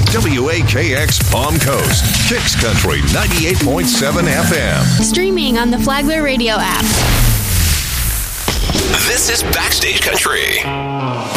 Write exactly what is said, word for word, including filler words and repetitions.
W A K X Palm Coast, Kicks Country ninety-eight point seven F M. Streaming on the Flagler Radio app. This is Backstage Country.